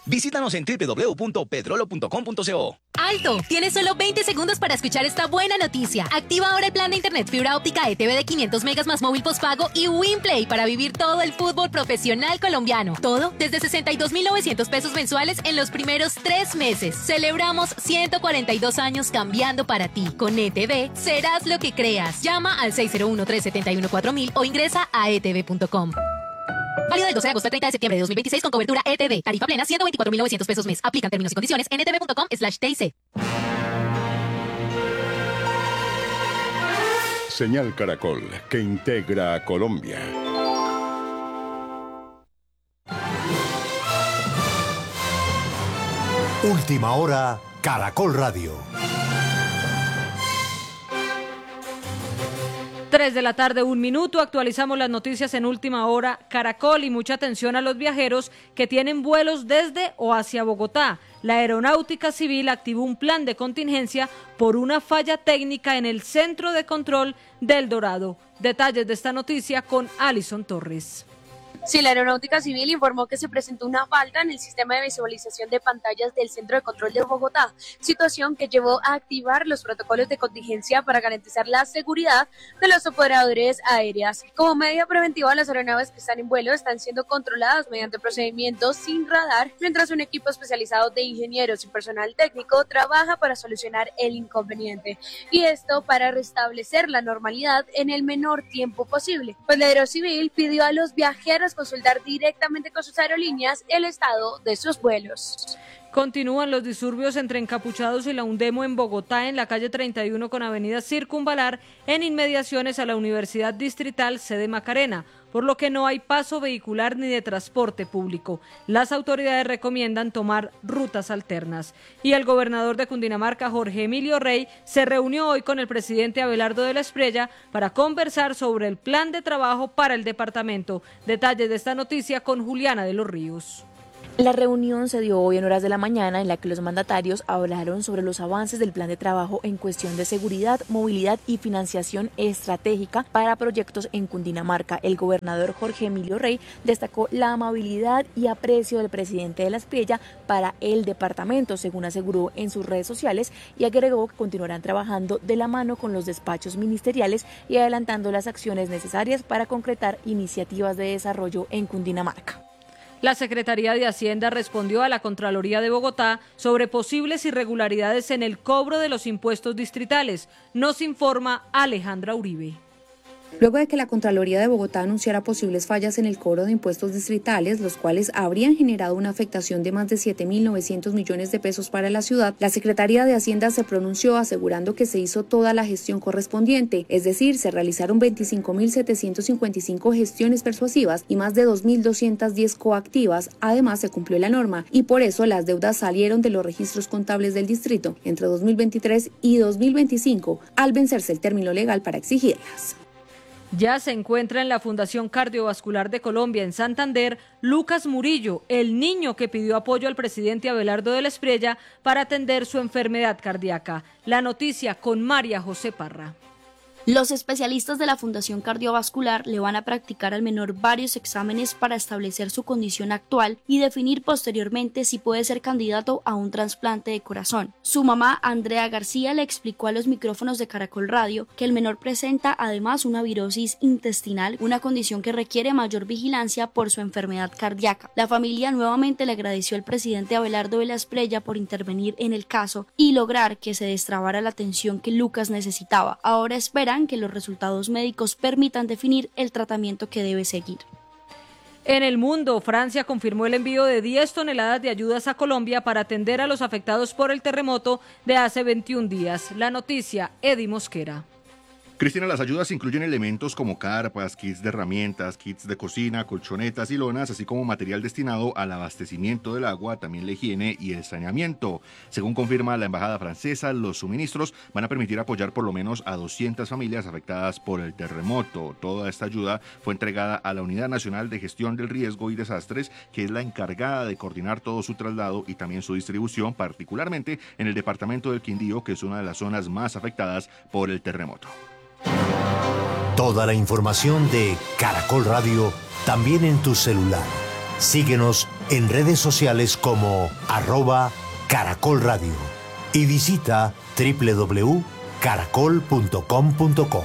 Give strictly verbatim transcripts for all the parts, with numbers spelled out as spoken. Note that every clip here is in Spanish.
Visítanos en doble u doble u doble u punto petrolo punto com punto co. ¡Alto! Tienes solo veinte segundos para escuchar esta buena noticia. Activa ahora el plan de internet fibra óptica E T V de quinientos megas más móvil postpago y WinPlay para vivir todo el fútbol profesional colombiano. Todo desde sesenta y dos mil novecientos pesos mensuales en los primeros tres meses. Celebramos ciento cuarenta y dos años cambiando para ti. Con E T V serás lo que creas. Llama al seis cero uno, tres siete uno, cuatro mil o ingresa a e t v punto com. Válido del doce de agosto al treinta de septiembre de dos mil veintiséis con cobertura E T V. Tarifa plena ciento veinticuatro mil novecientos pesos mes. Aplican términos y condiciones en e t v punto com slash t i c. Señal Caracol, que integra a Colombia. Última hora, Caracol Radio. tres de la tarde, un minuto, actualizamos las noticias en Última Hora Caracol y mucha atención a los viajeros que tienen vuelos desde o hacia Bogotá. La Aeronáutica Civil activó un plan de contingencia por una falla técnica en el Centro de Control del Dorado. Detalles de esta noticia con Alison Torres. Sí, la Aeronáutica Civil informó que se presentó una falta en el sistema de visualización de pantallas del Centro de Control de Bogotá, situación que llevó a activar los protocolos de contingencia para garantizar la seguridad de los operadores aéreas. Como medida preventiva, las aeronaves que están en vuelo están siendo controladas mediante procedimientos sin radar, mientras un equipo especializado de ingenieros y personal técnico trabaja para solucionar el inconveniente, y esto para restablecer la normalidad en el menor tiempo posible. Pues la Aerocivil pidió a los viajeros consultar directamente con sus aerolíneas el estado de sus vuelos. Continúan los disturbios entre encapuchados y la Undemo en Bogotá, en la calle treinta y uno con avenida Circunvalar, en inmediaciones a la Universidad Distrital sede Macarena, por lo que no hay paso vehicular ni de transporte público. Las autoridades recomiendan tomar rutas alternas. Y el gobernador de Cundinamarca, Jorge Emilio Rey, se reunió hoy con el presidente Abelardo de la Espriella para conversar sobre el plan de trabajo para el departamento. Detalles de esta noticia con Juliana de los Ríos. La reunión se dio hoy en horas de la mañana, en la que los mandatarios hablaron sobre los avances del plan de trabajo en cuestión de seguridad, movilidad y financiación estratégica para proyectos en Cundinamarca. El gobernador Jorge Emilio Rey destacó la amabilidad y aprecio del presidente de la Espriella para el departamento, según aseguró en sus redes sociales, y agregó que continuarán trabajando de la mano con los despachos ministeriales y adelantando las acciones necesarias para concretar iniciativas de desarrollo en Cundinamarca. La Secretaría de Hacienda respondió a la Contraloría de Bogotá sobre posibles irregularidades en el cobro de los impuestos distritales. Nos informa Alejandra Uribe. Luego de que la Contraloría de Bogotá anunciara posibles fallas en el cobro de impuestos distritales, los cuales habrían generado una afectación de más de siete mil novecientos millones de pesos para la ciudad, la Secretaría de Hacienda se pronunció asegurando que se hizo toda la gestión correspondiente, es decir, se realizaron veinticinco mil setecientos cincuenta y cinco gestiones persuasivas y más de dos mil doscientas diez coactivas. Además, se cumplió la norma y por eso las deudas salieron de los registros contables del distrito entre dos mil veintitrés y dos mil veinticinco, al vencerse el término legal para exigirlas. Ya se encuentra en la Fundación Cardiovascular de Colombia, en Santander, Lucas Murillo, el niño que pidió apoyo al presidente Abelardo de la Espriella para atender su enfermedad cardíaca. La noticia con María José Parra. Los especialistas de la Fundación Cardiovascular le van a practicar al menor varios exámenes para establecer su condición actual y definir posteriormente si puede ser candidato a un trasplante de corazón. Su mamá, Andrea García, le explicó a los micrófonos de Caracol Radio que el menor presenta además una virosis intestinal, una condición que requiere mayor vigilancia por su enfermedad cardíaca. La familia nuevamente le agradeció al presidente Abelardo de la Espriella por intervenir en el caso y lograr que se destrabara la atención que Lucas necesitaba. Ahora espera que los resultados médicos permitan definir el tratamiento que debe seguir. En el mundo, Francia confirmó el envío de diez toneladas de ayudas a Colombia para atender a los afectados por el terremoto de hace veintiún días. La noticia, Edi Mosquera. Cristina, las ayudas incluyen elementos como carpas, kits de herramientas, kits de cocina, colchonetas y lonas, así como material destinado al abastecimiento del agua, también la higiene y el saneamiento. Según confirma la embajada francesa, los suministros van a permitir apoyar por lo menos a doscientas familias afectadas por el terremoto. Toda esta ayuda fue entregada a la Unidad Nacional de Gestión del Riesgo y Desastres, que es la encargada de coordinar todo su traslado y también su distribución, particularmente en el departamento del Quindío, que es una de las zonas más afectadas por el terremoto. Toda la información de Caracol Radio también en tu celular. Síguenos en redes sociales como arroba Caracol Radio y visita doble u doble u doble u punto caracol punto com punto co.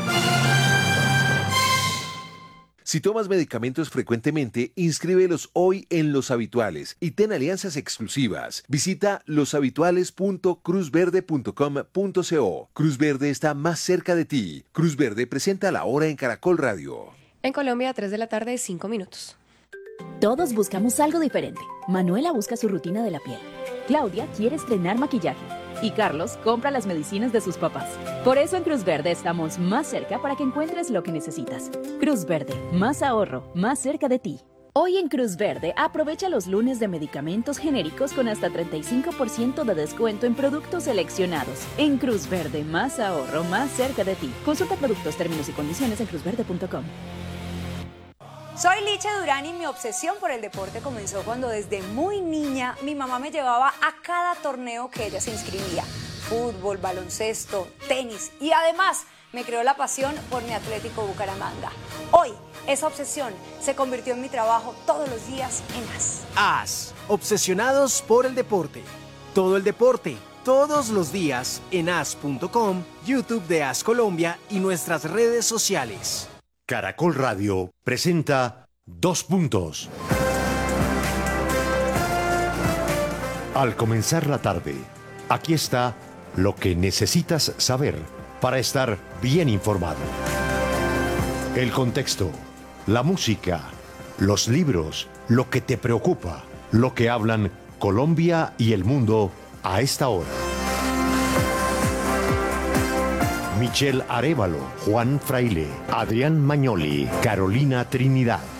Si tomas medicamentos frecuentemente, inscríbelos hoy en Los Habituales y ten alianzas exclusivas. Visita los habituales punto cruz verde punto com punto co. Cruz Verde está más cerca de ti. Cruz Verde presenta La Hora en Caracol Radio. En Colombia, tres de la tarde, cinco minutos. Todos buscamos algo diferente. Manuela busca su rutina de la piel. Claudia quiere estrenar maquillaje. Y Carlos compra las medicinas de sus papás. Por eso en Cruz Verde estamos más cerca para que encuentres lo que necesitas. Cruz Verde, más ahorro, más cerca de ti. Hoy en Cruz Verde, aprovecha los lunes de medicamentos genéricos con hasta treinta y cinco por ciento de descuento en productos seleccionados. En Cruz Verde, más ahorro, más cerca de ti. Consulta productos, términos y condiciones en cruz verde punto com. Soy Licha Durán y mi obsesión por el deporte comenzó cuando desde muy niña mi mamá me llevaba a cada torneo que ella se inscribía. Fútbol, baloncesto, tenis y además me creó la pasión por mi Atlético Bucaramanga. Hoy esa obsesión se convirtió en mi trabajo todos los días en A S. A S, obsesionados por el deporte. Todo el deporte, todos los días en a s punto com, YouTube de A S Colombia y nuestras redes sociales. Caracol Radio presenta Dos Puntos. Al comenzar la tarde, aquí está lo que necesitas saber para estar bien informado. El contexto, la música, los libros, lo que te preocupa, lo que hablan Colombia y el mundo a esta hora. Michelle Arévalo, Juan Fraile, Adrián Mañoli, Carolina Trinidad.